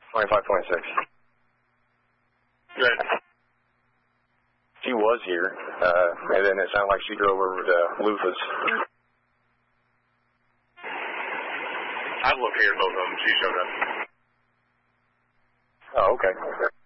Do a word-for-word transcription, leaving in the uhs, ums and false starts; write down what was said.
twenty-five twenty-six. Good. She was here, uh, and then it sounded like she drove over to Lufus. I've located both of them. She showed up. Oh, okay.